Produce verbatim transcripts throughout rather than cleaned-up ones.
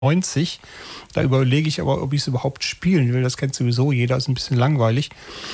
neunzig. Da überlege ich aber, ob ich es überhaupt spielen will. Das kennt sowieso jeder, ist ein bisschen langweilig.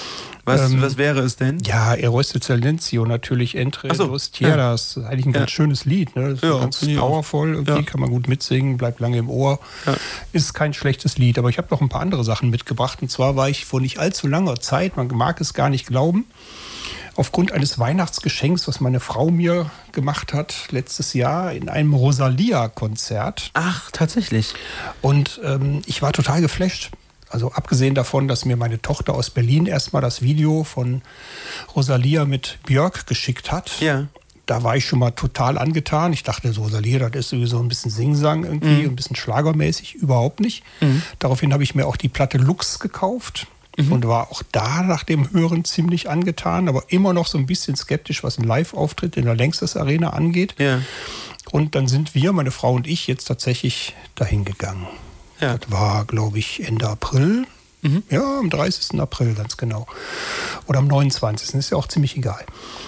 Was, ähm, was wäre es denn? Ja, Eros de Silencio natürlich, Entre so, dos Tierras. Ja. Das ist eigentlich ein ja. ganz schönes Lied. Ne? Das ist ja, ganz powervoll, irgendwie ja. kann man gut mitsingen, bleibt lange im Ohr. Ja. Ist kein schlechtes Lied, aber ich habe noch ein paar andere Sachen mitgebracht. Und zwar war ich vor nicht allzu langer Zeit, man mag es gar nicht glauben, aufgrund eines Weihnachtsgeschenks, was meine Frau mir gemacht hat letztes Jahr, in einem Rosalia-Konzert. Ach, tatsächlich. Und ähm, ich war total geflasht. Also abgesehen davon, dass mir meine Tochter aus Berlin erstmal das Video von Rosalia mit Björk geschickt hat. Ja. Da war ich schon mal total angetan. Ich dachte, so, Rosalia, das ist sowieso ein bisschen Singsang irgendwie, mhm. ein bisschen schlagermäßig, überhaupt nicht. Mhm. Daraufhin habe ich mir auch die Platte Lux gekauft. Mhm. Und war auch da nach dem Hören ziemlich angetan, aber immer noch so ein bisschen skeptisch, was einen Live-Auftritt in der Längstes Arena angeht. Ja. Und dann sind wir, meine Frau und ich, jetzt tatsächlich dahin gegangen. Ja. Das war, glaube ich, Ende April. Mhm. Ja, am dreißigsten April, ganz genau. Oder am neunundzwanzigsten Ist ja auch ziemlich egal.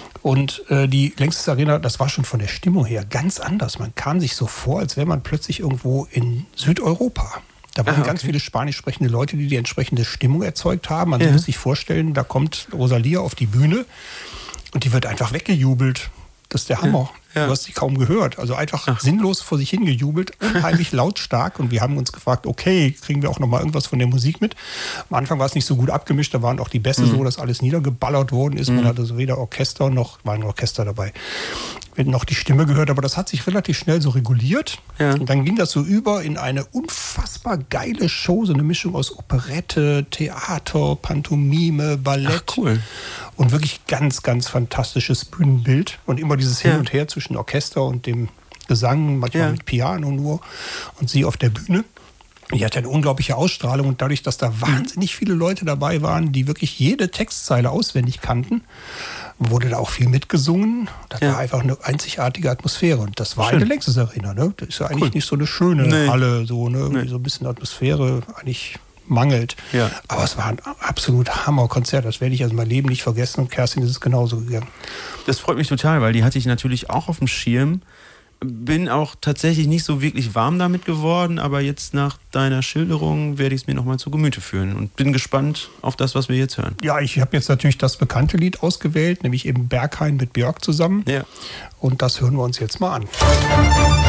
Und äh, die Längstes Arena, das war schon von der Stimmung her ganz anders. Man kam sich so vor, als wäre man plötzlich irgendwo in Südeuropa. Da waren ah, okay. ganz viele spanisch sprechende Leute, die die entsprechende Stimmung erzeugt haben. Man ja. muss sich vorstellen, da kommt Rosalia auf die Bühne und die wird einfach weggejubelt. Das ist der Hammer. Ja. Ja. Du hast sie kaum gehört. Also einfach Ach. sinnlos vor sich hingejubelt, unheimlich lautstark. Und wir haben uns gefragt, okay, kriegen wir auch noch mal irgendwas von der Musik mit? Am Anfang war es nicht so gut abgemischt. Da waren auch die Bässe mhm. so, dass alles niedergeballert worden ist. Mhm. Man hatte so weder Orchester noch, war ein Orchester dabei. Wir hatten noch die Stimme gehört, aber das hat sich relativ schnell so reguliert. Ja. Und dann ging das so über in eine unfassbar geile Show, so eine Mischung aus Operette, Theater, Pantomime, Ballett. Ach, cool. Und wirklich ganz, ganz fantastisches Bühnenbild. Und immer dieses Hin ja. und Her zwischen Orchester und dem Gesang, manchmal ja. mit Piano nur. Und sie auf der Bühne. Die hatte eine unglaubliche Ausstrahlung. Und dadurch, dass da wahnsinnig viele Leute dabei waren, die wirklich jede Textzeile auswendig kannten, wurde da auch viel mitgesungen. Das ja. war einfach eine einzigartige Atmosphäre. Und das war Schön. eine Längstes Arena. Ne? Das ist ja eigentlich cool. nicht so eine schöne nee. Halle. So, ne? nee. so ein bisschen Atmosphäre eigentlich mangelt. Ja. Aber es war ein absolut Hammerkonzert. Das werde ich also mein Leben nicht vergessen. Und Kerstin ist es genauso gegangen. Das freut mich total, weil die hatte ich natürlich auch auf dem Schirm. Bin auch tatsächlich nicht so wirklich warm damit geworden, aber jetzt nach deiner Schilderung werde ich es mir nochmal zu Gemüte führen und bin gespannt auf das, was wir jetzt hören. Ja, ich habe jetzt natürlich das bekannte Lied ausgewählt, nämlich eben Berghain mit Björk zusammen. Ja. Und das hören wir uns jetzt mal an.